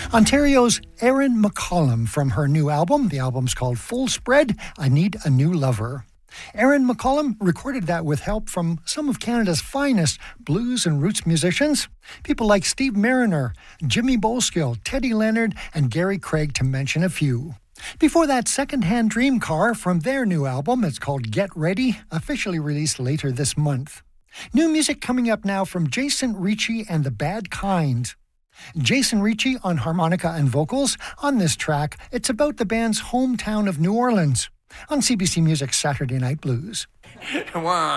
Ontario's Erin McCollum from her new album. The album's called Full Spread, I Need a New Lover. Erin McCollum recorded that with help from some of Canada's finest blues and roots musicians. People like Steve Mariner, Jimmy Bolskill, Teddy Leonard, and Gary Craig, to mention a few. Before that, Secondhand Dream Car from their new album. It's called Get Ready, officially released later this month. New music coming up now from Jason Ricci and the Bad Kind. Jason Ricci on harmonica and vocals. On this track, it's about the band's hometown of New Orleans. On CBC Music's Saturday Night Blues. One.